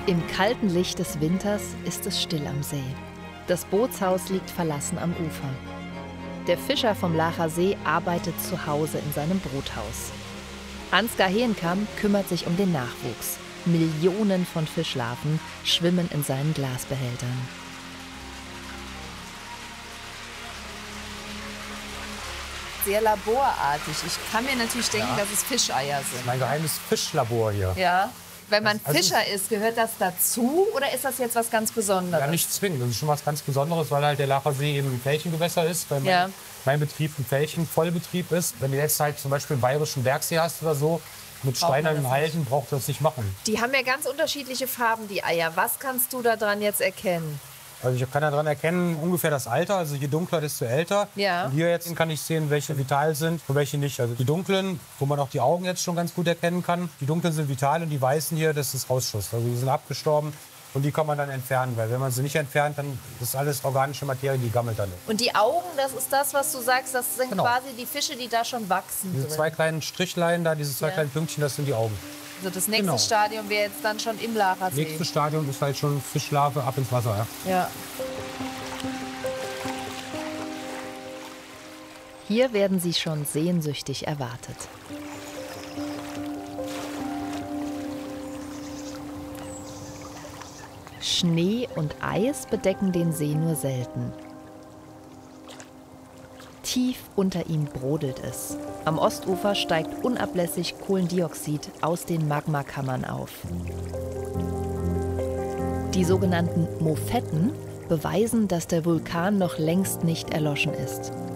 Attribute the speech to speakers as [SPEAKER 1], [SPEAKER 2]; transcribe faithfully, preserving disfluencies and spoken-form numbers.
[SPEAKER 1] Im kalten Licht des Winters ist es still am See. Das Bootshaus liegt verlassen am Ufer. Der Fischer vom Laacher See arbeitet zu Hause in seinem Bruthaus. Ansgar Heenkamp kümmert sich um den Nachwuchs. Millionen von Fischlarven schwimmen in seinen Glasbehältern.
[SPEAKER 2] Sehr laborartig. Ich kann mir natürlich denken,
[SPEAKER 3] Ja.
[SPEAKER 2] dass es Fischeier
[SPEAKER 3] Das
[SPEAKER 2] sind.
[SPEAKER 3] ist mein geheimes Fischlabor hier.
[SPEAKER 2] Ja. Wenn man
[SPEAKER 3] Also-
[SPEAKER 2] Fischer ist, gehört das dazu oder ist das jetzt was ganz Besonderes?
[SPEAKER 3] Ja, nicht zwingend. Das ist schon was ganz Besonderes, weil halt der Laacher See eben ein Fälchengewässer ist, weil mein,
[SPEAKER 2] Ja.
[SPEAKER 3] mein Betrieb ein Fälchenvollbetrieb ist. Wenn du jetzt halt zum Beispiel einen bayerischen Bergsee hast oder so, mit
[SPEAKER 2] Braucht man
[SPEAKER 3] steinernen
[SPEAKER 2] das
[SPEAKER 3] Halten, braucht das nicht machen.
[SPEAKER 2] Die haben ja ganz unterschiedliche Farben, die Eier. Was kannst du da dran jetzt erkennen?
[SPEAKER 3] Also ich kann daran erkennen, ungefähr das Alter. Also je dunkler, desto älter.
[SPEAKER 2] Ja.
[SPEAKER 3] Und hier jetzt kann ich sehen, welche vital sind und welche nicht. Also die dunklen, wo man auch die Augen jetzt schon ganz gut erkennen kann. Die dunklen sind vital und die weißen hier, das ist Ausschuss. Also die sind abgestorben und die kann man dann entfernen. Weil wenn man sie nicht entfernt, dann ist alles organische Materie, die gammelt dann.
[SPEAKER 2] Und die Augen, das ist das, was du sagst, das sind
[SPEAKER 3] Genau.
[SPEAKER 2] quasi die Fische, die da schon wachsen.
[SPEAKER 3] Diese
[SPEAKER 2] drin.
[SPEAKER 3] zwei kleinen Strichlein da, diese zwei
[SPEAKER 2] Ja.
[SPEAKER 3] kleinen Pünktchen, das sind die Augen.
[SPEAKER 2] Also das nächste
[SPEAKER 3] Genau.
[SPEAKER 2] Stadium wäre jetzt dann schon im Laacher See.
[SPEAKER 3] Nächstes Stadium ist halt schon Fischlarve ab ins Wasser. Ja.
[SPEAKER 2] Ja.
[SPEAKER 1] Hier werden sie schon sehnsüchtig erwartet. Schnee und Eis bedecken den See nur selten. Tief unter ihm brodelt es. Am Ostufer steigt unablässig Kohlendioxid aus den Magmakammern auf. Die sogenannten Mofetten beweisen, dass der Vulkan noch längst nicht erloschen ist.